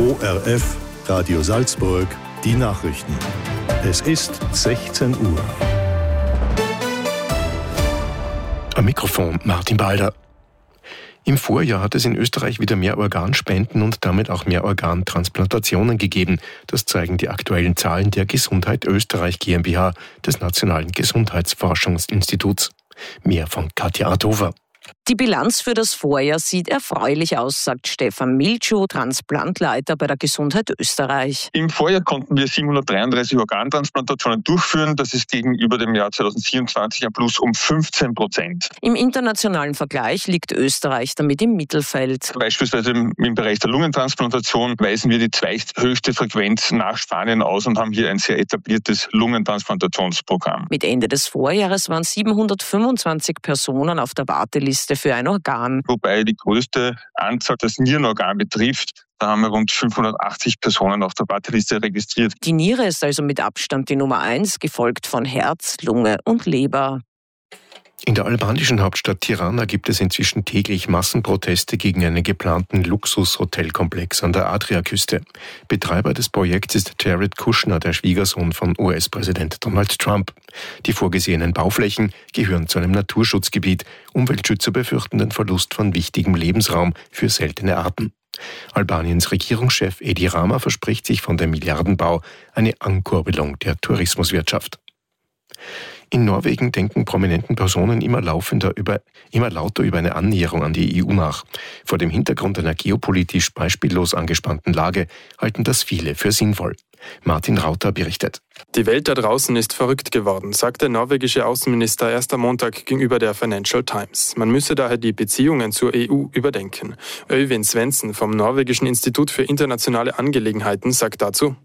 ORF Radio Salzburg, die Nachrichten. Es ist 16 Uhr. Am Mikrofon Martin Balder. Im Vorjahr hat es in Österreich wieder mehr Organspenden und damit auch mehr Organtransplantationen gegeben. Das zeigen die aktuellen Zahlen der Gesundheit Österreich GmbH, des Nationalen Gesundheitsforschungsinstituts. Mehr von Katja Adhofer. Die Bilanz für das Vorjahr sieht erfreulich aus, sagt Stefan Milczuk, Transplantleiter bei der Gesundheit Österreich. Im Vorjahr konnten wir 733 Organtransplantationen durchführen. Das ist gegenüber dem Jahr 2024 ein Plus um 15%. Im internationalen Vergleich liegt Österreich damit im Mittelfeld. Beispielsweise im Bereich der Lungentransplantation weisen wir die zweithöchste Frequenz nach Spanien aus und haben hier ein sehr etabliertes Lungentransplantationsprogramm. Mit Ende des Vorjahres waren 725 Personen auf der Warteliste für ein Organ. Wobei die größte Anzahl das Nierenorgan betrifft. Da haben wir rund 580 Personen auf der Warteliste registriert. Die Niere ist also mit Abstand die Nummer 1, gefolgt von Herz, Lunge und Leber. In der albanischen Hauptstadt Tirana gibt es inzwischen täglich Massenproteste gegen einen geplanten Luxushotelkomplex an der Adriaküste. Betreiber des Projekts ist Jared Kushner, der Schwiegersohn von US-Präsident Donald Trump. Die vorgesehenen Bauflächen gehören zu einem Naturschutzgebiet. Umweltschützer befürchten den Verlust von wichtigem Lebensraum für seltene Arten. Albaniens Regierungschef Edi Rama verspricht sich von dem Milliardenbau eine Ankurbelung der Tourismuswirtschaft. In Norwegen denken prominenten Personen immer lauter über eine Annäherung an die EU nach. Vor dem Hintergrund einer geopolitisch beispiellos angespannten Lage halten das viele für sinnvoll. Martin Rauter berichtet. Die Welt da draußen ist verrückt geworden, sagt der norwegische Außenminister erst am Montag gegenüber der Financial Times. Man müsse daher die Beziehungen zur EU überdenken. Øyvind Svendsen vom norwegischen Institut für internationale Angelegenheiten sagt dazu: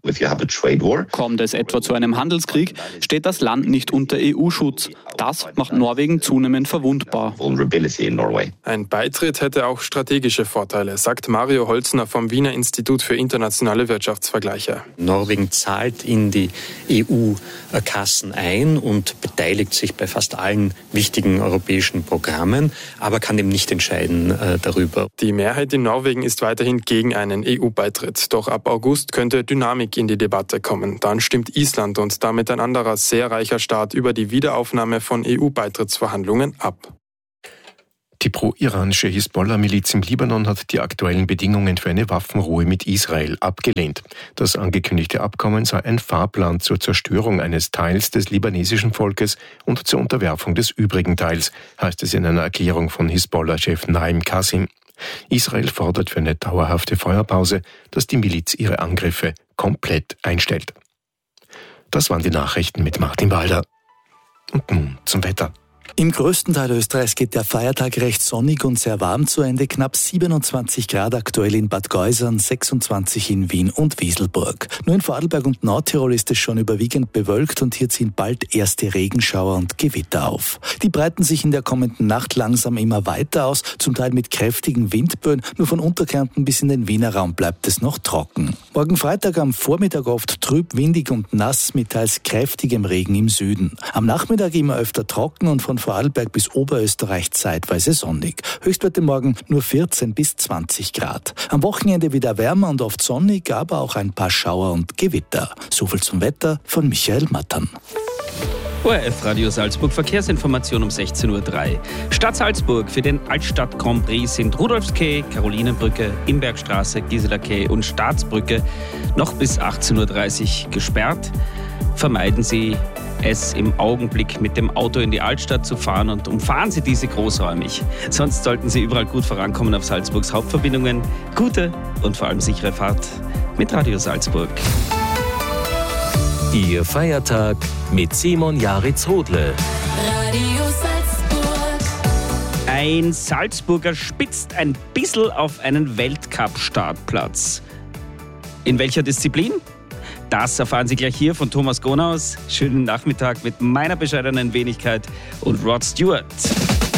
Kommt es etwa zu einem Handelskrieg, steht das Land nicht unter EU-Schutz. Das macht Norwegen zunehmend verwundbar. Ein Beitritt hätte auch strategische Vorteile, sagt Mario Holzner vom Wiener Institut für internationale Wirtschaftsvergleiche. Norwegen zahlt in die EU-Kassen ein und beteiligt sich bei fast allen wichtigen europäischen Programmen, aber kann eben nicht entscheiden darüber. Die Mehrheit in Norwegen ist weiterhin gegen einen EU-Beitritt. Doch ab August könnte Dynamik in die Debatte kommen. Dann stimmt Island und damit ein anderer sehr reicher Staat über die Wiederaufnahme von EU-Beitrittsverhandlungen ab. Die pro-iranische Hisbollah-Miliz im Libanon hat die aktuellen Bedingungen für eine Waffenruhe mit Israel abgelehnt. Das angekündigte Abkommen sei ein Fahrplan zur Zerstörung eines Teils des libanesischen Volkes und zur Unterwerfung des übrigen Teils, heißt es in einer Erklärung von Hisbollah-Chef Naim Qasim. Israel fordert für eine dauerhafte Feuerpause, dass die Miliz ihre Angriffe komplett einstellt. Das waren die Nachrichten mit Martin Balder. Und nun zum Wetter. Im größten Teil Österreichs geht der Feiertag recht sonnig und sehr warm zu Ende. Knapp 27 Grad aktuell in Bad Geusern, 26 in Wien und Wieselburg. Nur in Vorarlberg und Nordtirol ist es schon überwiegend bewölkt und hier ziehen bald erste Regenschauer und Gewitter auf. Die breiten sich in der kommenden Nacht langsam immer weiter aus, zum Teil mit kräftigen Windböen. Nur von Unterkärnten bis in den Wiener Raum bleibt es noch trocken. Morgen Freitag am Vormittag oft trüb, windig und nass mit teils kräftigem Regen im Süden. Am Nachmittag immer öfter trocken und von Vorarlberg bis Oberösterreich zeitweise sonnig. Höchstwerte morgen nur 14 bis 20 Grad. Am Wochenende wieder wärmer und oft sonnig, aber auch ein paar Schauer und Gewitter. Soviel zum Wetter von Michael Mattern. ORF Radio Salzburg, Verkehrsinformation um 16:03 Uhr. Stadt Salzburg, für den Altstadt Grand Prix sind Rudolfskay, Karolinenbrücke, Imbergstraße, Gisela-Quai und Staatsbrücke noch bis 18:30 Uhr gesperrt. Vermeiden Sie es im Augenblick mit dem Auto in die Altstadt zu fahren und umfahren Sie diese großräumig. Sonst sollten Sie überall gut vorankommen auf Salzburgs Hauptverbindungen. Gute und vor allem sichere Fahrt mit Radio Salzburg. Ihr Feiertag mit Simon Jaritz-Hodle. Radio Salzburg. Ein Salzburger spitzt ein bisschen auf einen Weltcup-Startplatz. In welcher Disziplin? Das erfahren Sie gleich hier von Thomas Gonaus. Schönen Nachmittag mit meiner bescheidenen Wenigkeit und Rod Stewart.